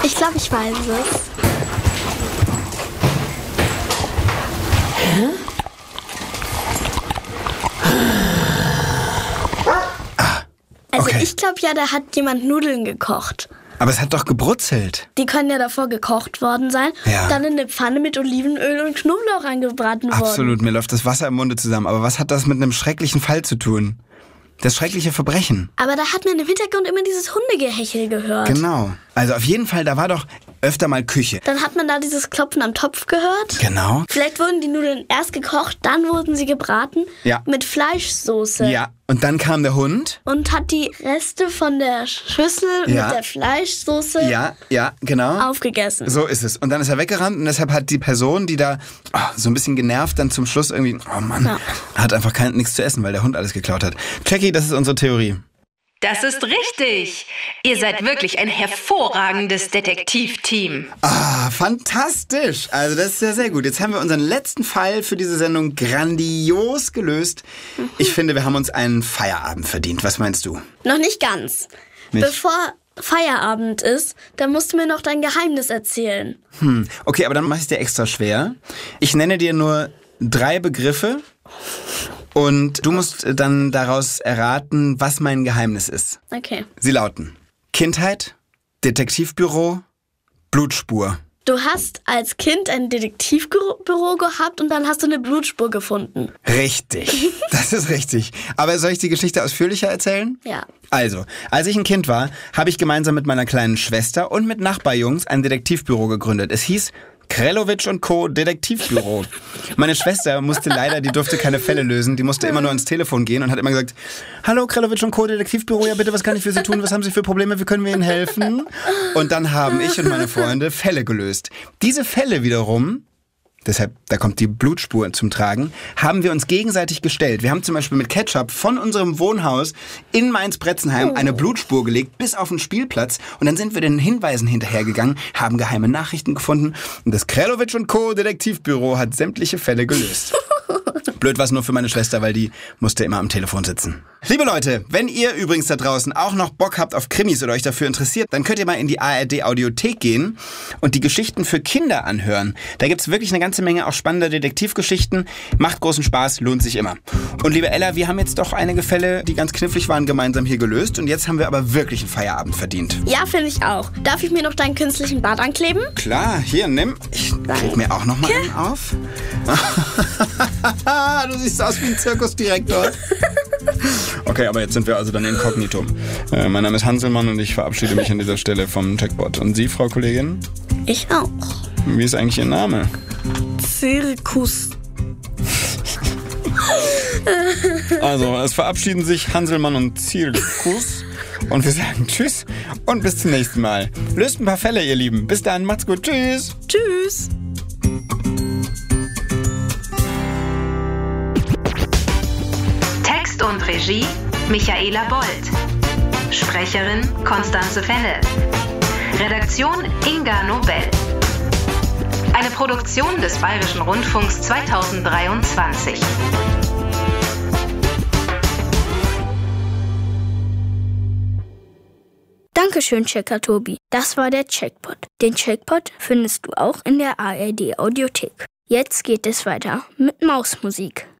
Ich glaube, ich weiß es. Hä? Also okay. Ich glaube ja, da hat jemand Nudeln gekocht. Aber es hat doch gebrutzelt. Die können ja davor gekocht worden sein, Ja. dann in eine Pfanne mit Olivenöl und Knoblauch angebraten worden. Absolut, mir läuft das Wasser im Munde zusammen. Aber was hat das mit einem schrecklichen Fall zu tun? Das schreckliche Verbrechen. Aber da hat man im Hintergrund immer dieses Hundegehechel gehört. Genau. Also auf jeden Fall, da war doch öfter mal Küche. Dann hat man da dieses Klopfen am Topf gehört. Genau. Vielleicht wurden die Nudeln erst gekocht, dann wurden sie gebraten. Ja. Mit Fleischsoße. Ja, und dann kam der Hund. Und hat die Reste von der Schüssel Ja. mit der Fleischsoße Ja, genau. aufgegessen. So ist es. Und dann ist er weggerannt und deshalb hat die Person, die da so ein bisschen genervt dann zum Schluss irgendwie, oh Mann, Ja. hat einfach nichts zu essen, weil der Hund alles geklaut hat. Jackie, das ist unsere Theorie. Das ist richtig. Ihr seid wirklich ein hervorragendes Detektivteam. Ah, fantastisch. Also das ist ja sehr gut. Jetzt haben wir unseren letzten Fall für diese Sendung grandios gelöst. Ich finde, wir haben uns einen Feierabend verdient. Was meinst du? Noch nicht ganz. Nicht? Bevor Feierabend ist, dann musst du mir noch dein Geheimnis erzählen. Okay, aber dann mache ich es dir extra schwer. Ich nenne dir nur 3 Begriffe und du musst dann daraus erraten, was mein Geheimnis ist. Okay. Sie lauten: Kindheit, Detektivbüro, Blutspur. Du hast als Kind ein Detektivbüro gehabt und dann hast du eine Blutspur gefunden. Richtig, das ist richtig. Aber soll ich die Geschichte ausführlicher erzählen? Ja. Also, als ich ein Kind war, habe ich gemeinsam mit meiner kleinen Schwester und mit Nachbarjungs ein Detektivbüro gegründet. Es hieß Krelowitsch & Co. Detektivbüro. Meine Schwester die durfte keine Fälle lösen, die musste immer nur ans Telefon gehen und hat immer gesagt: Hallo Krelowitsch & Co. Detektivbüro, ja bitte, was kann ich für Sie tun, was haben Sie für Probleme, wie können wir Ihnen helfen? Und dann haben ich und meine Freunde Fälle gelöst. Diese Fälle wiederum, deshalb, da kommt die Blutspur zum Tragen, haben wir uns gegenseitig gestellt. Wir haben zum Beispiel mit Ketchup von unserem Wohnhaus in Mainz-Bretzenheim eine Blutspur gelegt bis auf den Spielplatz und dann sind wir den Hinweisen hinterhergegangen, haben geheime Nachrichten gefunden und das Krelowitsch & Co. Detektivbüro hat sämtliche Fälle gelöst. Blöd war es nur für meine Schwester, weil die musste immer am Telefon sitzen. Liebe Leute, wenn ihr übrigens da draußen auch noch Bock habt auf Krimis oder euch dafür interessiert, dann könnt ihr mal in die ARD-Audiothek gehen und die Geschichten für Kinder anhören. Da gibt's wirklich eine ganze Menge auch spannender Detektivgeschichten. Macht großen Spaß, lohnt sich immer. Und liebe Ella, wir haben jetzt doch einige Fälle, die ganz knifflig waren, gemeinsam hier gelöst. Und jetzt haben wir aber wirklich einen Feierabend verdient. Ja, finde ich auch. Darf ich mir noch deinen künstlichen Bart ankleben? Klar, hier, nimm. Ich krieg mir auch noch mal einen auf. Du siehst aus wie ein Zirkusdirektor. Okay, aber jetzt sind wir also dann inkognito. Mein Name ist Hanselmann und ich verabschiede mich an dieser Stelle vom Checkpot. Und Sie, Frau Kollegin? Ich auch. Wie ist eigentlich Ihr Name? Zirkus. Also, es verabschieden sich Hanselmann und Zirkus. Und wir sagen Tschüss und bis zum nächsten Mal. Löst ein paar Fälle, ihr Lieben. Bis dann, macht's gut. Tschüss. Tschüss. Text und Regie Michaela Bold. Sprecherin Constanze Fennel. Redaktion Inga Nobel. Eine Produktion des Bayerischen Rundfunks 2023. Dankeschön, Checker Tobi. Das war der Checkpot. Den Checkpot findest du auch in der ARD Audiothek. Jetzt geht es weiter mit Mausmusik.